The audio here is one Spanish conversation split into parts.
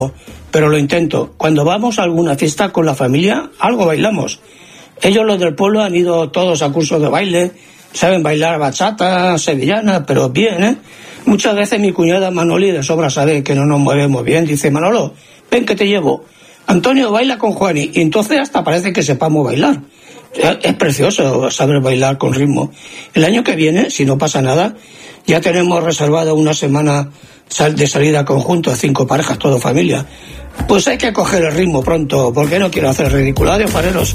pero lo intento. Cuando vamos a alguna fiesta con la familia, algo bailamos. Ellos, los del pueblo, han ido todos a cursos de baile, saben bailar bachata, sevillana, pero bien, ¿eh? Muchas veces mi cuñada Manoli de sobra sabe que no nos movemos bien, dice: Manolo, ven que te llevo. Antonio, baila con Juani, y entonces hasta parece que sepamos bailar. Es precioso saber bailar con ritmo. El año que viene, si no pasa nada, ya tenemos reservada una semana de salida conjunto, 5 parejas, todo familia. Pues hay que coger el ritmo pronto, porque no quiero hacer ridículo. Adiós, fareros.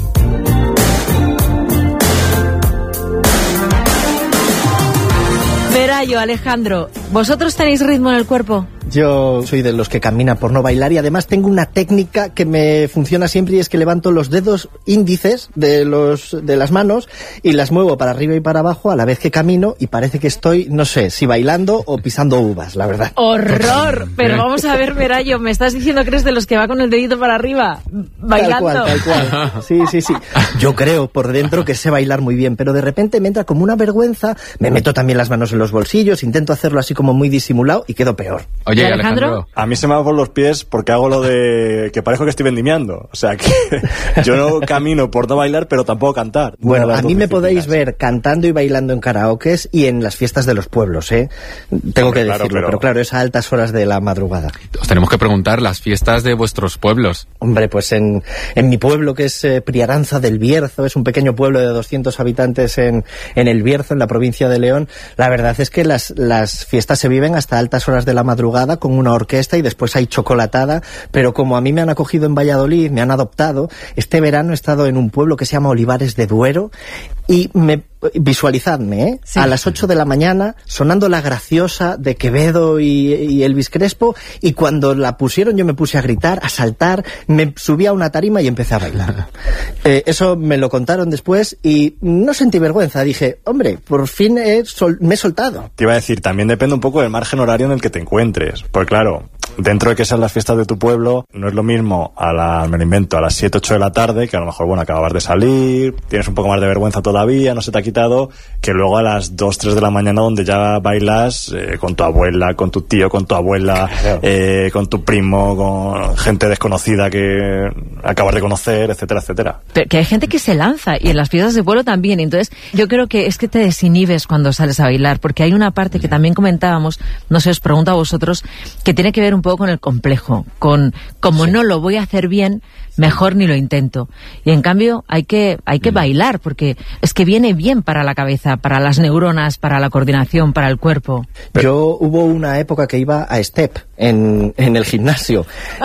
Verayo, Alejandro, ¿vosotros tenéis ritmo en el cuerpo? Yo soy de los que camina por no bailar y además tengo una técnica que me funciona siempre, y es que levanto los dedos índices de las manos y las muevo para arriba y para abajo a la vez que camino, y parece que estoy, no sé, si bailando o pisando uvas, la verdad. ¡Horror! Pero vamos a ver, Verayo, ¿me estás diciendo que eres de los que va con el dedito para arriba bailando? Tal cual. Sí. Yo creo por dentro que sé bailar muy bien, pero de repente me entra como una vergüenza, me meto también las manos en los bolsillos, intento hacerlo así como muy disimulado y quedo peor. Oye, Alejandro, a mí se me va por los pies porque hago lo de que parezco que estoy vendimiando. O sea, que yo no camino por no bailar, pero tampoco cantar. Bueno, a mí me podéis ver cantando y bailando en karaokes y en las fiestas de los pueblos, ¿eh? Tengo que decirlo, pero claro, es a altas horas de la madrugada. Os tenemos que preguntar las fiestas de vuestros pueblos. Hombre, pues en mi pueblo, que es Priaranza del Bierzo, es un pequeño pueblo de 200 habitantes en el Bierzo, en la provincia de León. La verdad es que las fiestas se viven hasta altas horas de la madrugada con una orquesta y después hay chocolatada, pero como a mí me han acogido en Valladolid, me han adoptado, este verano he estado en un pueblo que se llama Olivares de Duero y visualizadme, ¿eh? Sí. A las 8 de la mañana sonando La Graciosa de Quevedo y Elvis Crespo, y cuando la pusieron yo me puse a gritar, a saltar, me subí a una tarima y empecé a bailar. Eso me lo contaron después y no sentí vergüenza, dije, hombre, por fin me he soltado. Te iba a decir, también depende un poco del margen horario en el que te encuentres, porque claro, dentro de que sean las fiestas de tu pueblo, no es lo mismo me lo invento, a las 7, 8 de la tarde, que a lo mejor, bueno, acabas de salir, tienes un poco más de vergüenza todavía, no se te ha quitado, que luego a las 2, 3 de la mañana donde ya bailas con tu abuela, con tu tío, con tu abuela, con tu primo, con gente desconocida que acabas de conocer, etcétera, etcétera. Pero que hay gente que se lanza, y en las fiestas de pueblo también, entonces yo creo que es que te desinhibes cuando sales a bailar, porque hay una parte que también comentábamos, no sé, os pregunto a vosotros, que tiene que ver un poco con el complejo, con como no lo voy a hacer bien, mejor ni lo intento. Y en cambio hay que bailar, porque es que viene bien para la cabeza, para las neuronas, para la coordinación, para el cuerpo. Hubo una época que iba a step en el gimnasio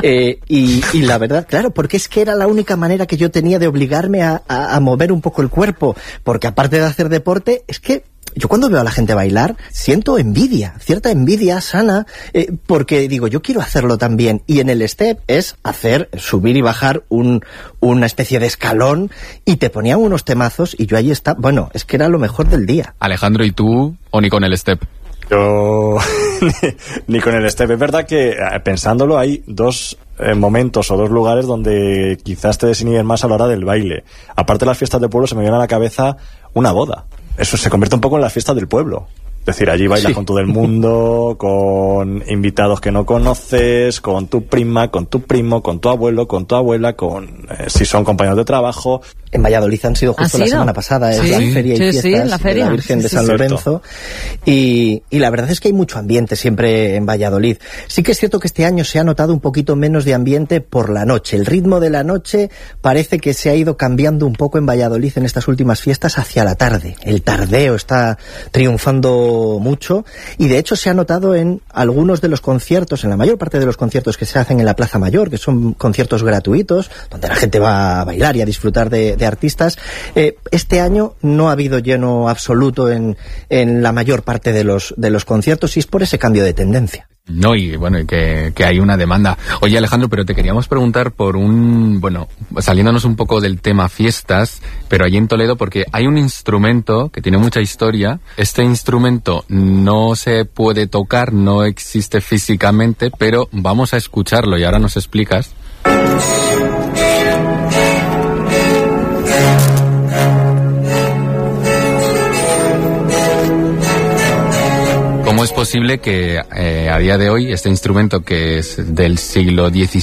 y la verdad, claro, porque es que era la única manera que yo tenía de obligarme a mover un poco el cuerpo, porque aparte de hacer deporte, es que yo cuando veo a la gente bailar siento envidia, cierta envidia sana, porque digo, yo quiero hacerlo también, y en el step es subir y bajar una especie de escalón, y te ponían unos temazos y yo ahí estaba, bueno, es que era lo mejor del día. Alejandro, ¿y tú o ni con el step? Yo ni con el step. Es verdad que pensándolo hay dos momentos o dos lugares donde quizás te desinhibes más a la hora del baile. Aparte de las fiestas de pueblo, se me viene a la cabeza una boda. Eso se convierte un poco en la fiesta del pueblo. Es decir, allí bailas con todo el mundo, con invitados que no conoces, con tu prima, con tu primo, con tu abuelo, con tu abuela, si son compañeros de trabajo. En Valladolid han sido justo la semana pasada, es la feria y fiestas la feria de la Virgen de San Lorenzo. Y la verdad es que hay mucho ambiente siempre en Valladolid. Sí que es cierto que este año se ha notado un poquito menos de ambiente por la noche. El ritmo de la noche parece que se ha ido cambiando un poco en Valladolid en estas últimas fiestas hacia la tarde. El tardeo está triunfando mucho, y de hecho se ha notado en algunos de los conciertos, en la mayor parte de los conciertos que se hacen en la Plaza Mayor, que son conciertos gratuitos, donde la gente va a bailar y a disfrutar de artistas. Este año no ha habido lleno absoluto en la mayor parte de los conciertos, y es por ese cambio de tendencia. No, y bueno, y que hay una demanda. Oye, Alejandro, pero te queríamos preguntar por saliéndonos un poco del tema fiestas, pero allí en Toledo, porque hay un instrumento que tiene mucha historia. Este instrumento no se puede tocar, no existe físicamente, pero vamos a escucharlo y ahora nos explicas. ¿cómo es posible que a día de hoy este instrumento, que es del siglo XVII,